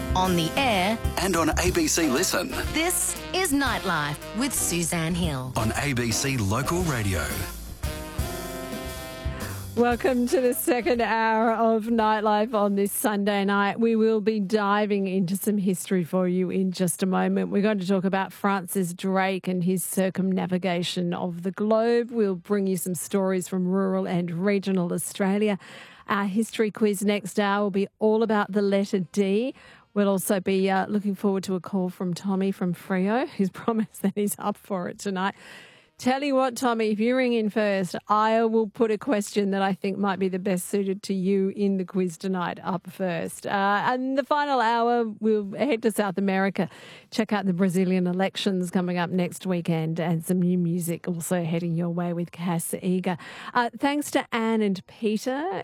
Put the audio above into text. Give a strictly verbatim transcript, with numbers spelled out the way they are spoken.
on the air, and on A B C Listen. this is Nightlife with Suzanne Hill. On A B C Local Radio. Welcome to the second hour of Nightlife on this Sunday night. We will be diving into some history for you in just a moment. We're going to talk about Francis Drake and his circumnavigation of the globe. We'll bring you some stories from rural and regional Australia. Our history quiz next hour will be all about the letter D. We'll also be uh, looking forward to a call from Tommy from Freo, who's promised that he's up for it tonight. Tell you what, Tommy, if you ring in first, I will put a question that I think might be the best suited to you in the quiz tonight up first. Uh, and the final hour, we'll head to South America, check out the Brazilian elections coming up next weekend, and some new music also heading your way with Cass Eager. Uh, thanks to Anne and Peter